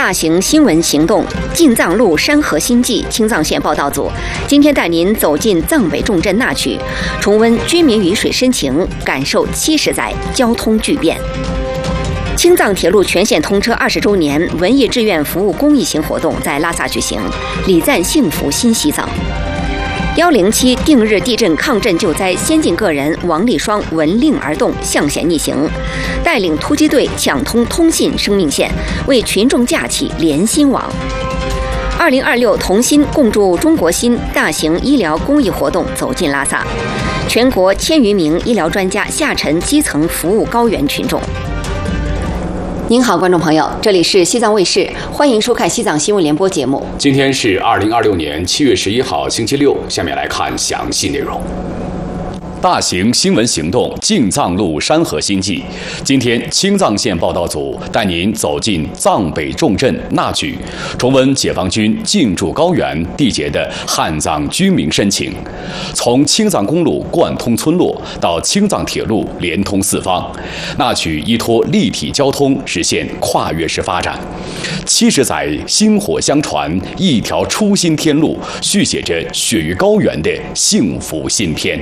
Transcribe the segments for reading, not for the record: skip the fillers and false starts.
大型新闻行动进藏路山河新纪青藏线报道组今天带您走进藏北重镇那曲，重温居民鱼水深情，感受70载交通巨变。青藏铁路全线通车20周年文艺志愿服务公益性活动在拉萨举行，礼赞幸福新西藏。107定日地震抗震救灾先进个人王立双闻令而动，向险逆行，带领突击队抢通通信生命线，为群众架起连心网。2026同心共筑中国心大型医疗公益活动走进拉萨，全国1000余名医疗专家下沉基层服务高原群众。您好，观众朋友，这里是西藏卫视，欢迎收看西藏新闻联播节目。 今天是2026年7月11号，星期六。下面来看详细内容。大型新闻行动进藏路山河新纪，今天青藏线报道组带您走进藏北重镇那曲，重温解放军进驻高原缔结的汉藏居民深情。从青藏公路贯通村落到青藏铁路连通四方，那曲依托立体交通实现跨越式发展。70载薪火相传，一条初心天路，续写着雪域高原的幸福新篇。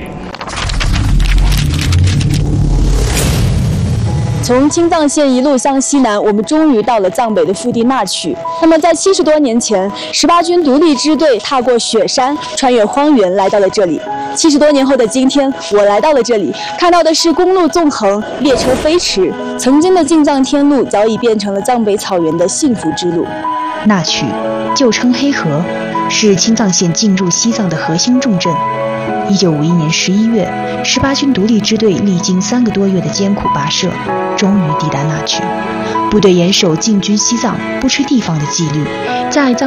从青藏线一路向西南，我们终于到了藏北的腹地那曲。那么，在70多年前，18军独立支队踏过雪山，穿越荒原，来到了这里。70多年后的今天，我来到了这里，看到的是公路纵横，列车飞驰。曾经的进藏天路早已变成了藏北草原的幸福之路。 那曲，旧称黑河，是青藏线进入西藏的核心重镇。1951年11月，18军独立支队历经3个多月的艰苦跋涉，终于抵达那曲。部队严守进军西藏不吃地方的纪律，在藏